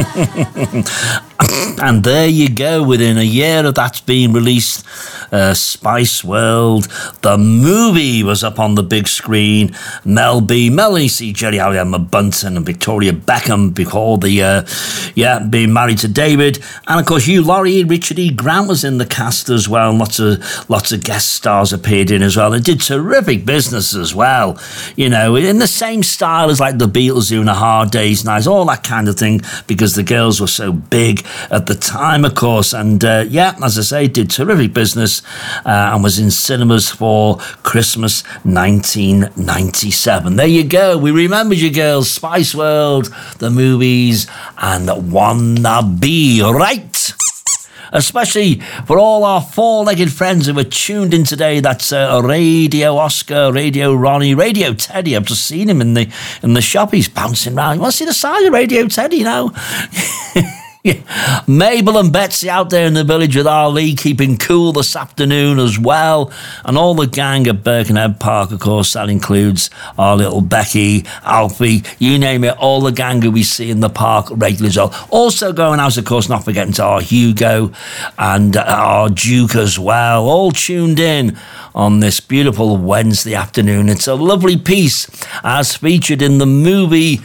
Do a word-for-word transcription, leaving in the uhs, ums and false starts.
And there you go, within a year of that's being released, uh, Spice World, the movie, was up on the big screen. Mel B, Melanie C, Jerry Halliday, Emma Bunton and Victoria Beckham before the, uh, yeah, being married to David. And of course, Hugh Laurie, Richard E. Grant was in the cast as well. And lots of, lots of guest stars appeared in as well. It did terrific business as well. You know, in the same style as like the Beatles doing A Hard Day's Night, all that kind of thing, because the girls were so big at the time, of course. And uh, yeah, as I say, did terrific business uh, and was in cinemas for Christmas nineteen ninety-seven. There you go. We remembered you, girls. Spice World, the movies, and Wanna Be Right. Especially for all our four-legged friends who were tuned in today. That's uh, Radio Oscar, Radio Ronnie, Radio Teddy. I've just seen him in the in the shop. He's bouncing around. You want to see the size of Radio Teddy now? Yeah. Mabel and Betsy out there in the village with Ali, keeping cool this afternoon as well. And all the gang at Birkenhead Park, of course. That includes our little Becky, Alfie, you name it, all the gang who we see in the park regularly as well. Also going out, of course, not forgetting to our Hugo and uh, our Duke as well. All tuned in on this beautiful Wednesday afternoon. It's a lovely piece as featured in the movie